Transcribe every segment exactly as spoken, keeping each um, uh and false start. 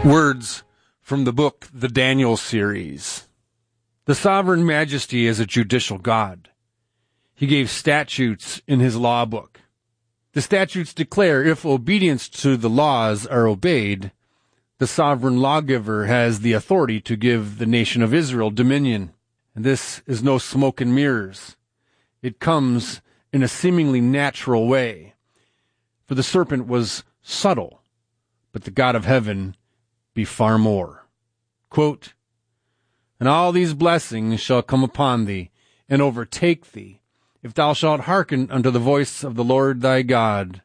Words from the book The Daniel Series. The sovereign majesty is a judicial God. He gave statutes in his law book. The statutes declare if obedience to the laws are obeyed, the sovereign lawgiver has the authority to give the nation of Israel dominion. And this is no smoke and mirrors. It comes in a seemingly natural way. For the serpent was subtle, but the God of heaven be far more. Quote, "And all these blessings shall come upon thee, and overtake thee, if thou shalt hearken unto the voice of the Lord thy God.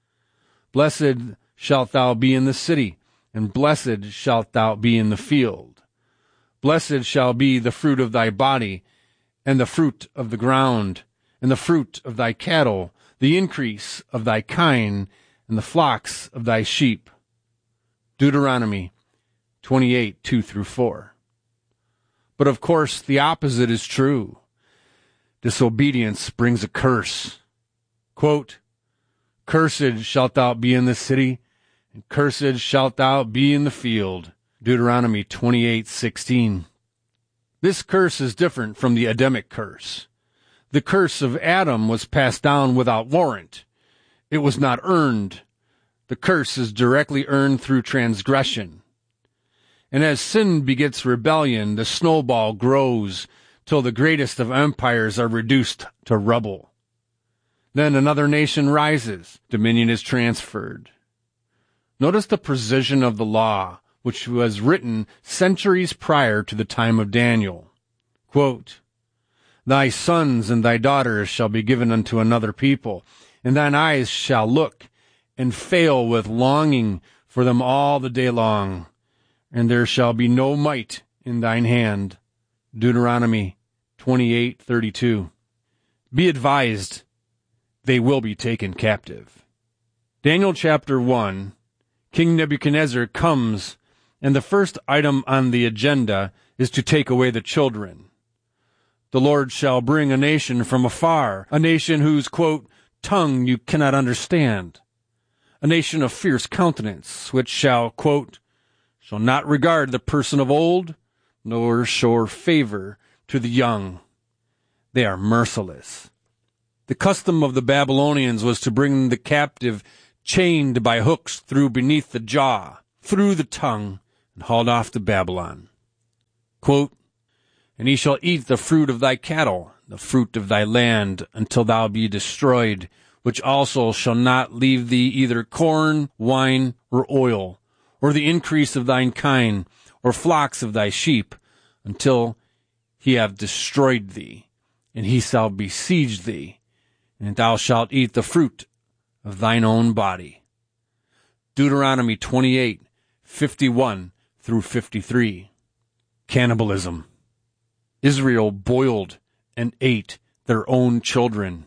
Blessed shalt thou be in the city, and blessed shalt thou be in the field. Blessed shall be the fruit of thy body, and the fruit of the ground, and the fruit of thy cattle, the increase of thy kine, and the flocks of thy sheep." Deuteronomy twenty-eight, two through four. But of course, the opposite is true. Disobedience brings a curse. Quote, "Cursed shalt thou be in the city, and cursed shalt thou be in the field." Deuteronomy twenty-eight, sixteen. This curse is different from the Adamic curse. The curse of Adam was passed down without warrant. It was not earned. The curse is directly earned through transgression. And as sin begets rebellion, the snowball grows till the greatest of empires are reduced to rubble. Then another nation rises. Dominion is transferred. Notice the precision of the law, which was written centuries prior to the time of Daniel. Quote, "Thy sons and thy daughters shall be given unto another people, and thine eyes shall look and fail with longing for them all the day long. And there shall be no might in thine hand." Deuteronomy twenty-eight, thirty-two. Be advised, they will be taken captive. Daniel chapter one, King Nebuchadnezzar comes, and the first item on the agenda is to take away the children. The Lord shall bring a nation from afar, a nation whose, quote, "tongue you cannot understand, a nation of fierce countenance, which shall, quote, shall not regard the person of old, nor show favor to the young. They are merciless." The custom of the Babylonians was to bring the captive chained by hooks through beneath the jaw, through the tongue, and hauled off to Babylon. Quote, "And he shall eat the fruit of thy cattle, the fruit of thy land, until thou be destroyed, which also shall not leave thee either corn, wine, or oil, or the increase of thine kine, or flocks of thy sheep, until he have destroyed thee, and he shall besiege thee, and thou shalt eat the fruit of thine own body." Deuteronomy twenty-eight, fifty-one through fifty-three. Cannibalism. Israel boiled and ate their own children.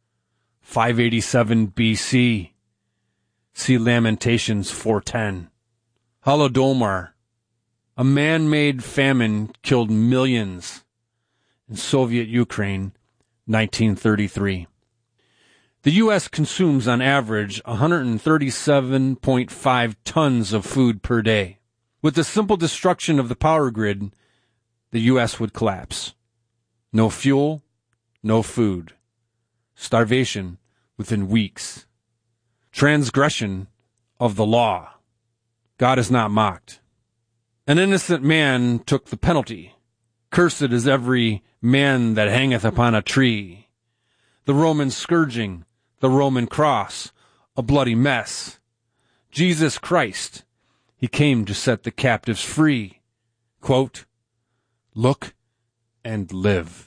five eighty-seven B C. See Lamentations four ten. Holodomor. A man-made famine killed millions. In Soviet Ukraine, nineteen thirty-three. The U S consumes on average one hundred thirty-seven point five tons of food per day. With the simple destruction of the power grid, the U S would collapse. No fuel, no food. Starvation within weeks. Transgression of the law. God is not mocked. An innocent man took the penalty. Cursed is every man that hangeth upon a tree. The Roman scourging, the Roman cross, a bloody mess. Jesus Christ, he came to set the captives free. Quote, "Look and live.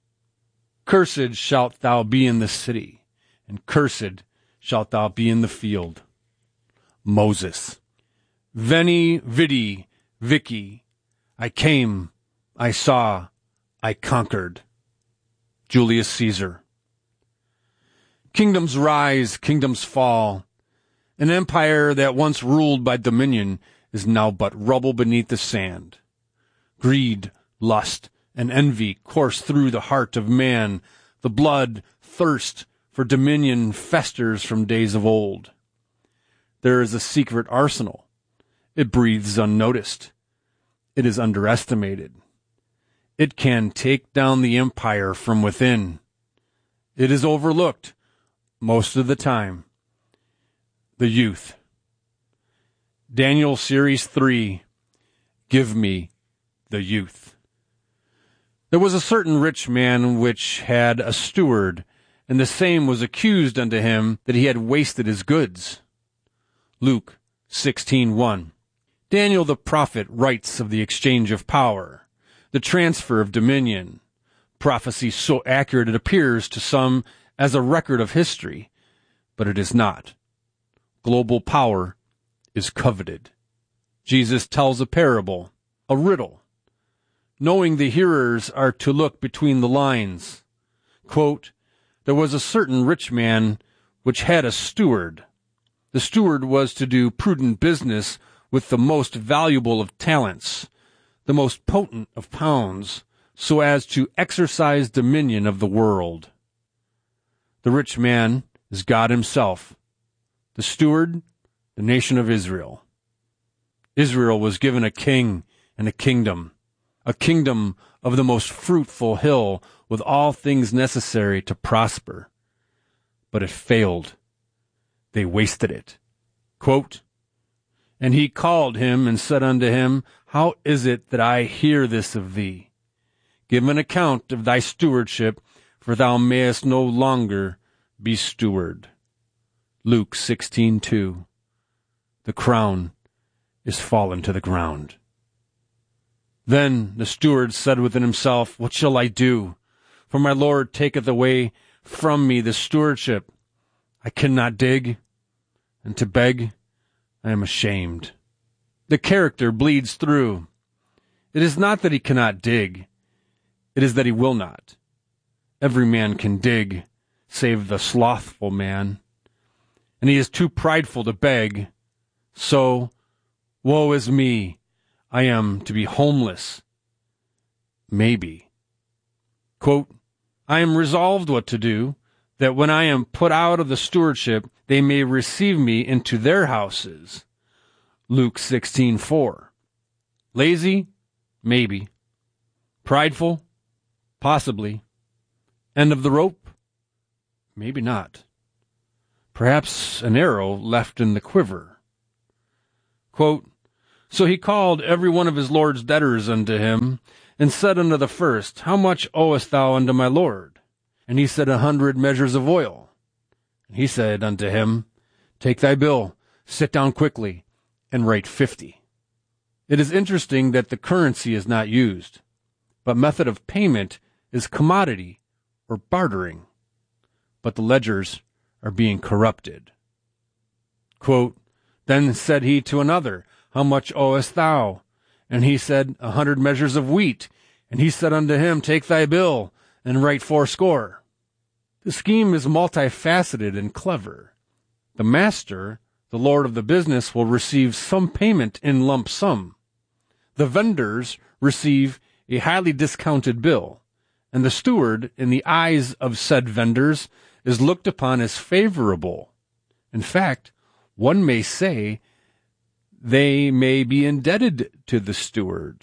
Cursed shalt thou be in the city, and cursed shalt thou be in the field." Moses. Veni, vidi, vici. I came, I saw, I conquered. Julius Caesar. Kingdoms rise, kingdoms fall. An empire that once ruled by dominion is now but rubble beneath the sand. Greed, lust, and envy course through the heart of man. The blood, thirst for dominion festers from days of old. There is a secret arsenal. It breathes unnoticed. It is underestimated. It can take down the empire from within. It is overlooked most of the time. The youth. Daniel Series three. Give me the youth. There was a certain rich man which had a steward, and the same was accused unto him that he had wasted his goods. Luke sixteen one. Daniel the prophet writes of the exchange of power, the transfer of dominion. Prophecy so accurate it appears to some as a record of history, but it is not. Global power is coveted. Jesus tells a parable, a riddle, knowing the hearers are to look between the lines. Quote, there was a certain rich man which had a steward. The steward was to do prudent business with the most valuable of talents, the most potent of pounds, so as to exercise dominion of the world. The rich man is God himself. The steward, the nation of Israel. Israel was given a king and a kingdom, a kingdom of the most fruitful hill with all things necessary to prosper. But it failed. They wasted it. Quote, and he called him and said unto him, how is it that I hear this of thee? Give an account of thy stewardship, for thou mayest no longer be steward. Luke sixteen two. The crown is fallen to the ground. Then the steward said within himself, what shall I do? For my Lord taketh away from me the stewardship. I cannot dig, and to beg I am ashamed. The character bleeds through. It is not that he cannot dig. It is that he will not. Every man can dig, save the slothful man. And he is too prideful to beg. So, woe is me. I am to be homeless. Maybe. Quote, I am resolved what to do, that when I am put out of the stewardship, they may receive me into their houses. Luke sixteen four. Lazy? Maybe. Prideful? Possibly. End of the rope? Maybe not. Perhaps an arrow left in the quiver. Quote, so he called every one of his Lord's debtors unto him, and said unto the first, how much owest thou unto my Lord? And he said, a hundred measures of oil. And he said unto him, take thy bill, sit down quickly, and write fifty. It is interesting that the currency is not used, but method of payment is commodity or bartering. But the ledgers are being corrupted. Quote, then said he to another, how much owest thou? And he said, a hundred measures of wheat. And he said unto him, take thy bill, and write fourscore. The scheme is multifaceted and clever. The master, the lord of the business, will receive some payment in lump sum. The vendors receive a highly discounted bill, and the steward, in the eyes of said vendors, is looked upon as favorable. In fact, one may say they may be indebted to the steward.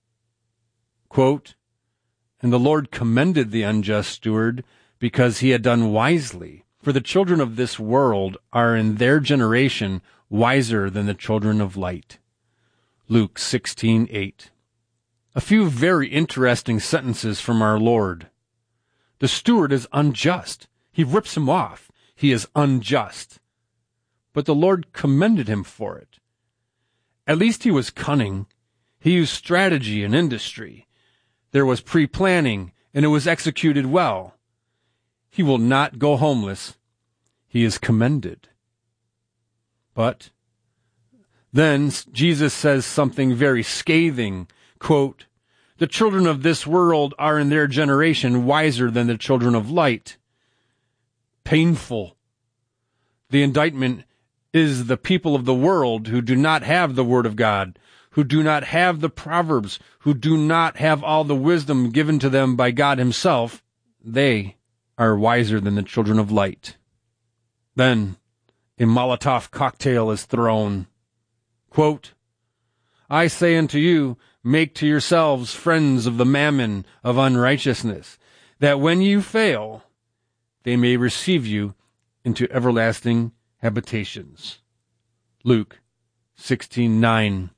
Quote, and the Lord commended the unjust steward because he had done wisely. For the children of this world are in their generation wiser than the children of light. Luke sixteen eight. A few very interesting sentences from our Lord. The steward is unjust. He rips him off. He is unjust. But the Lord commended him for it. At least he was cunning. He used strategy and industry. There was pre-planning, and it was executed well. He will not go homeless. He is commended. But then Jesus says something very scathing. Quote, the children of this world are in their generation wiser than the children of light. Painful. The indictment is the people of the world who do not have the Word of God, who do not have the Proverbs, who do not have all the wisdom given to them by God himself. They are wiser than the children of light. Then a Molotov cocktail is thrown. Quote, I say unto you, make to yourselves friends of the mammon of unrighteousness, that when you fail, they may receive you into everlasting habitations. Luke sixteen nine.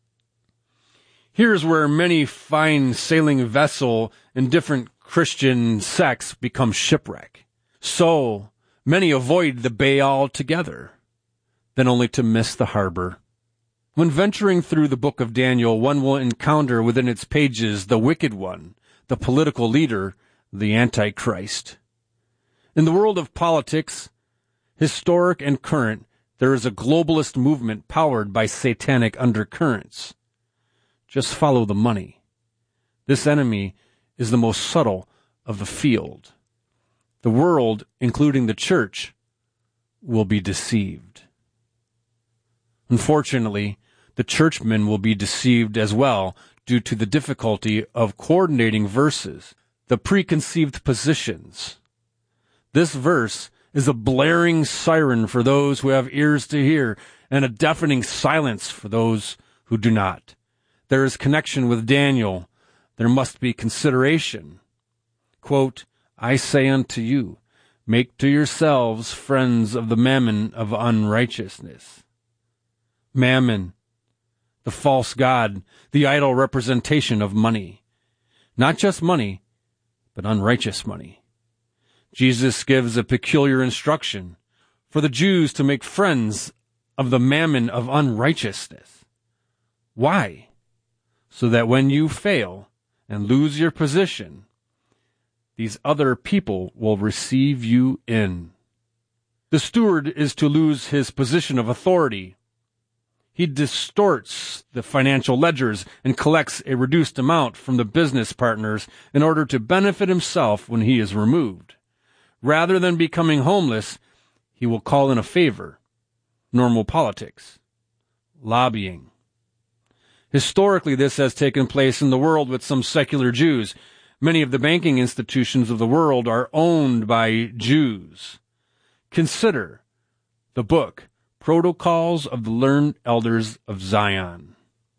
Here's where many fine sailing vessel in different Christian sects become shipwreck. So many avoid the bay altogether, then only to miss the harbor. When venturing through the book of Daniel, one will encounter within its pages the wicked one, the political leader, the Antichrist. In the world of politics, historic and current, there is a globalist movement powered by satanic undercurrents. Just follow the money. This enemy is the most subtle of the field. The world, including the church, will be deceived. Unfortunately, the churchmen will be deceived as well due to the difficulty of coordinating verses, the preconceived positions. This verse is a blaring siren for those who have ears to hear and a deafening silence for those who do not. There is connection with Daniel. There must be consideration. Quote, I say unto you, make to yourselves friends of the mammon of unrighteousness. Mammon, the false god, the idol representation of money. Not just money, but unrighteous money. Jesus gives a peculiar instruction for the Jews to make friends of the mammon of unrighteousness. Why? So that when you fail and lose your position, these other people will receive you in. The steward is to lose his position of authority. He distorts the financial ledgers and collects a reduced amount from the business partners in order to benefit himself when he is removed. Rather than becoming homeless, he will call in a favor. Normal politics. Lobbying. Historically, this has taken place in the world with some secular Jews. Many of the banking institutions of the world are owned by Jews. Consider the book, Protocols of the Learned Elders of Zion.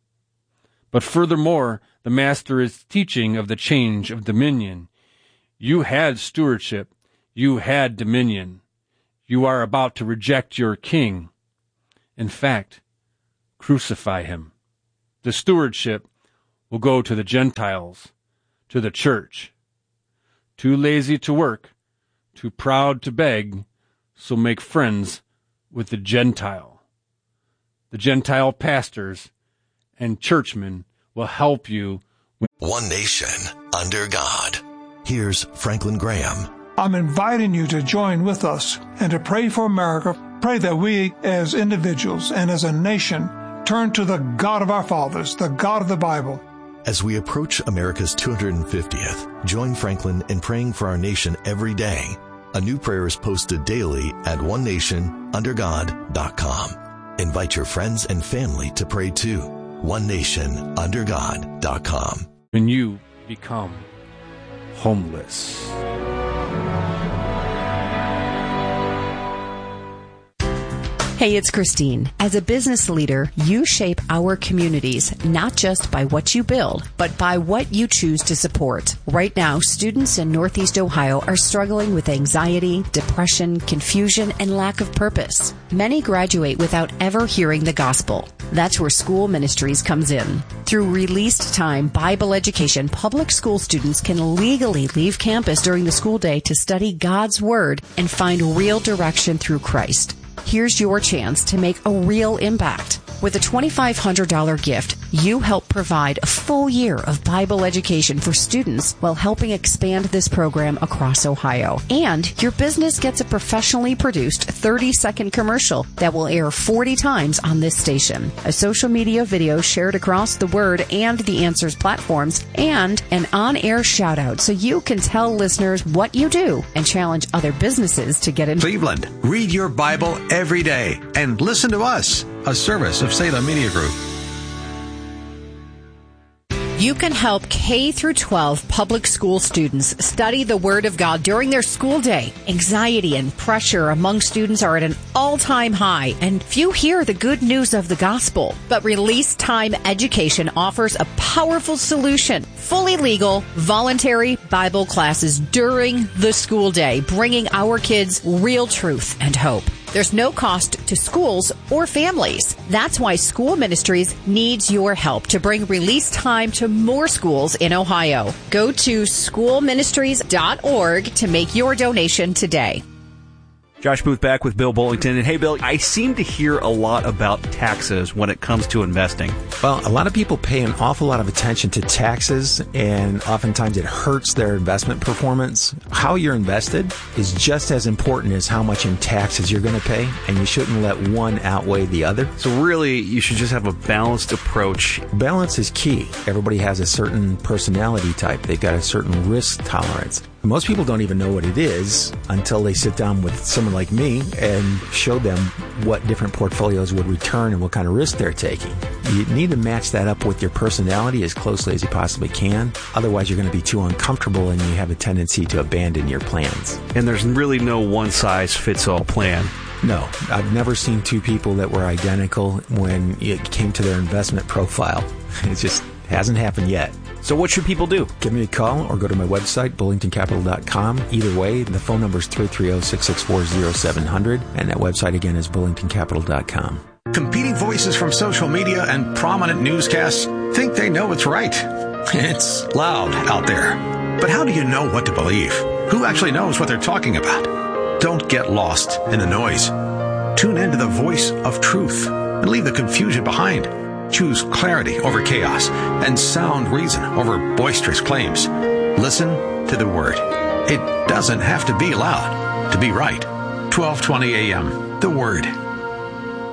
But furthermore, the Master is teaching of the change of dominion. You had stewardship. You had dominion. You are about to reject your king. In fact, crucify him. The stewardship will go to the Gentiles, to the church. Too lazy to work, too proud to beg, so make friends with the Gentile. The Gentile pastors and churchmen will help you. One nation under God. Here's Franklin Graham. I'm inviting you to join with us and to pray for America. Pray that we as individuals and as a nation turn to the God of our fathers, the God of the Bible. As we approach America's two hundred fiftieth, join Franklin in praying for our nation every day. A new prayer is posted daily at one nation under god dot com. Invite your friends and family to pray too. one nation under god dot com. When you become homeless. Hey, it's Christine. As a business leader, you shape our communities, not just by what you build, but by what you choose to support. Right now, students in Northeast Ohio are struggling with anxiety, depression, confusion, and lack of purpose. Many graduate without ever hearing the gospel. That's where School Ministries comes in. Through released time Bible education, public school students can legally leave campus during the school day to study God's Word and find real direction through Christ. Here's your chance to make a real impact. With a twenty-five hundred dollars gift, you help provide a full year of Bible education for students while helping expand this program across Ohio. And your business gets a professionally produced thirty-second commercial that will air forty times on this station, a social media video shared across the Word and the Answers platforms, and an on-air shout-out so you can tell listeners what you do and challenge other businesses to get in. Cleveland, read your Bible every day and listen to us, a service of Salem Media Group. You can help K through twelve public school students study the Word of God during their school day. Anxiety and pressure among students are at an all-time high, and few hear the good news of the gospel. But Release Time Education offers a powerful solution. Fully legal, voluntary Bible classes during the school day, bringing our kids real truth and hope. There's no cost to schools or families. That's why School Ministries needs your help to bring Release Time to more schools in Ohio. Go to school ministries dot org to make your donation today. Josh Booth back with Bill Bullington. And hey, Bill, I seem to hear a lot about taxes when it comes to investing. Well, a lot of people pay an awful lot of attention to taxes, and oftentimes it hurts their investment performance. How you're invested is just as important as how much in taxes you're going to pay, and you shouldn't let one outweigh the other. So really, you should just have a balanced approach. Balance is key. Everybody has a certain personality type. They've got a certain risk tolerance. Most people don't even know what it is until they sit down with someone like me and show them what different portfolios would return and what kind of risk they're taking. You need to match that up with your personality as closely as you possibly can. Otherwise, you're going to be too uncomfortable and you have a tendency to abandon your plans. And there's really no one-size-fits-all plan. No, I've never seen two people that were identical when it came to their investment profile. It just hasn't happened yet. So what should people do? Give me a call or go to my website, bullington capital dot com. Either way, the phone number is three three zero, six six four, zero seven zero zero, and that website again is bullington capital dot com. Competing voices from social media and prominent newscasts think they know what's right. It's loud out there. But how do you know what to believe? Who actually knows what they're talking about? Don't get lost in the noise. Tune in to the voice of truth and leave the confusion behind. Choose clarity over chaos and sound reason over boisterous claims. Listen to the Word. It doesn't have to be loud to be right. twelve twenty a.m. The Word.